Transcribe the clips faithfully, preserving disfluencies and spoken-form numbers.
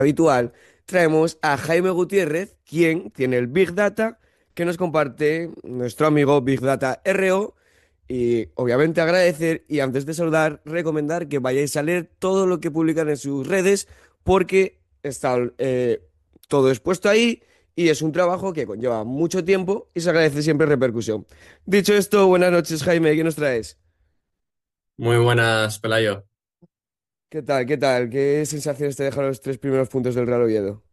habitual, traemos a Jaime Gutiérrez, quien tiene el Big Data, que nos comparte nuestro amigo Big Data R O. Y obviamente agradecer y antes de saludar, recomendar que vayáis a leer todo lo que publican en sus redes, porque está eh, todo expuesto ahí y es un trabajo que conlleva mucho tiempo y se agradece siempre repercusión. Dicho esto, buenas noches, Jaime, ¿qué nos traes? Muy buenas, Pelayo. ¿Qué tal? ¿Qué tal? ¿Qué sensaciones te dejan los tres primeros puntos del Real Oviedo?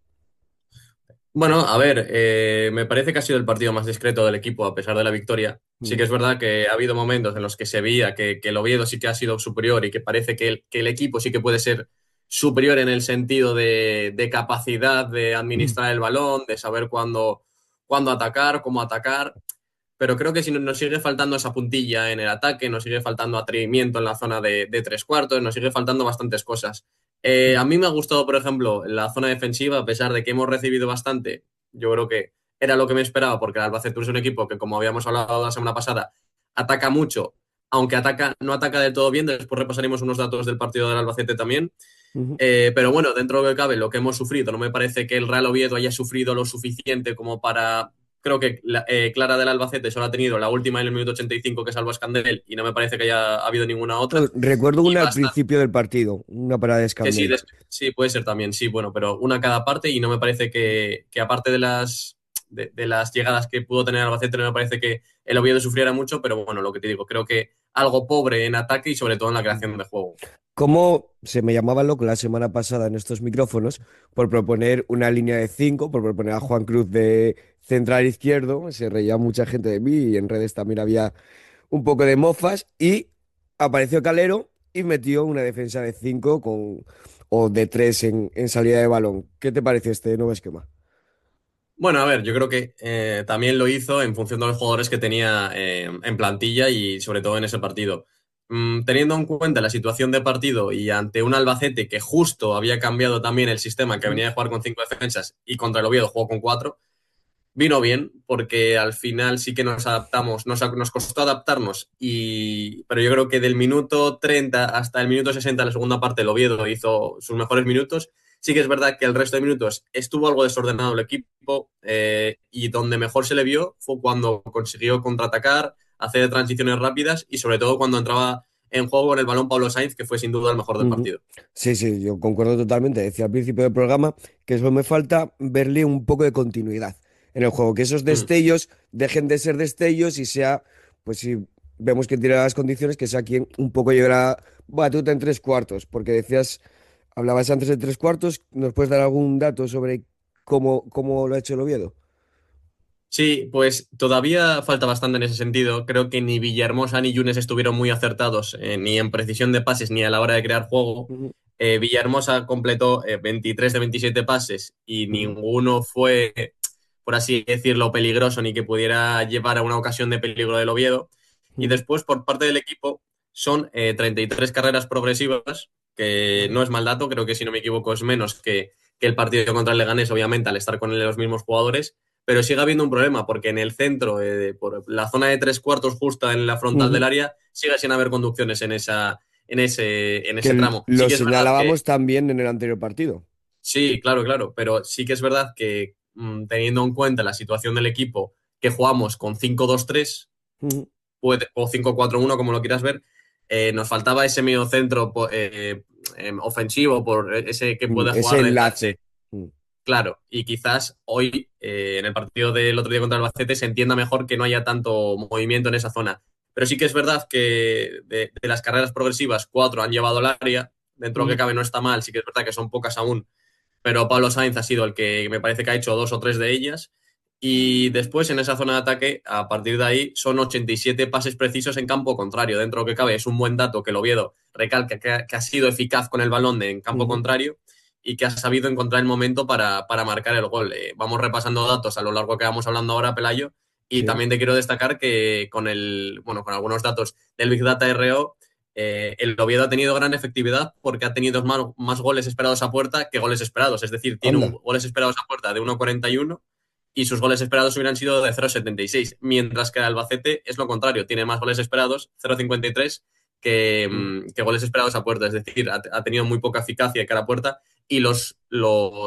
Bueno, a ver, eh, me parece que ha sido el partido más discreto del equipo a pesar de la victoria. Sí Mm. que es verdad que ha habido momentos en los que se veía que, que el Oviedo sí que ha sido superior y que parece que el, que el equipo sí que puede ser superior en el sentido de, de capacidad de administrar el balón, de saber cuándo, cuándo atacar, cómo atacar. Pero creo que si no- nos sigue faltando esa puntilla en el ataque, nos sigue faltando atrevimiento en la zona de, de tres cuartos, nos sigue faltando bastantes cosas. Eh, a mí me ha gustado, por ejemplo, la zona defensiva, a pesar de que hemos recibido bastante, yo creo que era lo que me esperaba, porque el Albacete es un equipo que, como habíamos hablado la semana pasada, ataca mucho, aunque ataca, no ataca del todo bien. Después repasaremos unos datos del partido del Albacete también. Ujú. Eh, pero bueno, dentro de lo que cabe, lo que hemos sufrido, no me parece que el Real Oviedo haya sufrido lo suficiente como para. Creo que la, eh, Clara del Albacete solo ha tenido la última en el minuto ochenta y cinco, que salva a Escandel, y no me parece que haya habido ninguna Eh, otra. Recuerdo Y una al basta. principio del partido, una parada de Que sí, Escandel. des- sí, puede ser también, sí, bueno, pero una a cada parte, y no me parece que, que aparte de las, de, de las llegadas que pudo tener Albacete, no me parece que el Oviedo sufriera mucho, pero bueno, lo que te digo, creo que algo pobre en ataque y sobre todo en la creación de juego. ¿Cómo se me llamaba loco la semana pasada en estos micrófonos por proponer una línea de cinco, por proponer a Juan Cruz de central izquierdo? Se reía mucha gente de mí y en redes también había un poco de mofas y apareció Calero y metió una defensa de cinco con, o de tres en, en salida de balón. ¿Qué te parece este nuevo esquema? Bueno, a ver, yo creo que eh, también lo hizo en función de los jugadores que tenía eh, en plantilla y sobre todo en ese partido. Mm, teniendo en cuenta la situación de partido y ante un Albacete que justo había cambiado también el sistema, que venía de jugar con cinco defensas y contra el Oviedo jugó con cuatro, vino bien porque al final sí que nos adaptamos, nos, nos costó adaptarnos, y, pero yo creo que del minuto treinta hasta el minuto sesenta de la segunda parte el Oviedo hizo sus mejores minutos. Sí que es verdad que el resto de minutos estuvo algo desordenado el equipo, eh, y donde mejor se le vio fue cuando consiguió contraatacar, hacer transiciones rápidas y sobre todo cuando entraba en juego en el balón Pablo Sainz, que fue sin duda el mejor del Ujú. partido. Sí, sí, yo concuerdo totalmente. Decía al principio del programa que eso me falta verle un poco de continuidad en el juego, que esos Mm. destellos dejen de ser destellos y sea, pues si vemos que tiene las condiciones, que sea quien un poco lleve la batuta en tres cuartos, porque decías, hablabas antes de tres cuartos, ¿nos puedes dar algún dato sobre cómo, cómo lo ha hecho el Oviedo? Sí, pues todavía falta bastante en ese sentido. Creo que ni Villahermosa ni Yunes estuvieron muy acertados, eh, ni en precisión de pases ni a la hora de crear juego. Ujú, Eh, Villahermosa completó eh, veintitrés de veintisiete pases y ujú, ninguno fue, por así decirlo, peligroso ni que pudiera llevar a una ocasión de peligro del Oviedo. Y ujú. después, por parte del equipo, son eh, treinta y tres carreras progresivas, que no es mal dato, creo que si no me equivoco es menos que, que el partido contra el Leganés, obviamente, al estar con los mismos jugadores, pero sigue habiendo un problema porque en el centro, eh, por la zona de tres cuartos justa en la frontal del Ujú. área, sigue sin haber conducciones en esa, en ese, en Que ese l- tramo. Sí lo que es verdad que, señalábamos también en el anterior partido. sí, claro, claro, pero sí que es verdad que mm, teniendo en cuenta la situación del equipo, que jugamos con cinco dos tres Ujú. puede- o cinco cuatro uno como lo quieras ver, eh, nos faltaba ese medio centro po- eh, em, ofensivo, por ese que Mm, puede ese jugar de enlace. enganche. Mm. Claro, y quizás hoy, eh, en el partido del otro día contra el Albacete, se entienda mejor que no haya tanto movimiento en esa zona. Pero sí que es verdad que de, de las carreras progresivas, cuatro han llevado al área. Dentro de lo que Ujú. cabe no está mal, sí que es verdad que son pocas aún, pero Pablo Sainz ha sido el que me parece que ha hecho dos o tres de ellas. Y después, en esa zona de ataque, a partir de ahí, son ochenta y siete pases precisos en campo contrario. Dentro de lo que cabe, es un buen dato que el Oviedo recalca que ha, que ha sido eficaz con el balón de, en campo Ujú. contrario, y que ha sabido encontrar el momento para, para marcar el gol. Eh, vamos repasando datos a lo largo que vamos hablando ahora, Pelayo, y Sí. también te quiero destacar que con el, bueno, con algunos datos del Big Data R O, eh, el Oviedo ha tenido gran efectividad porque ha tenido más, más goles esperados a puerta que goles esperados. Es decir, tiene un Anda. goles esperados a puerta de uno coma cuarenta y uno y sus goles esperados hubieran sido de cero coma setenta y seis, mientras que el Albacete es lo contrario, tiene más goles esperados, cero coma cincuenta y tres, que, Mm. mm, que goles esperados a puerta. Es decir, ha, ha tenido muy poca eficacia de cara a puerta, y los, los